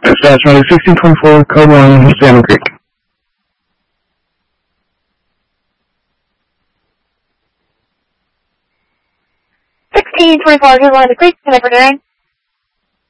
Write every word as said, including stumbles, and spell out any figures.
Dispatch Medic sixteen twenty-four, code one, Salmon Creek. sixteen twenty-four, code one, the Creek, connect for Darren.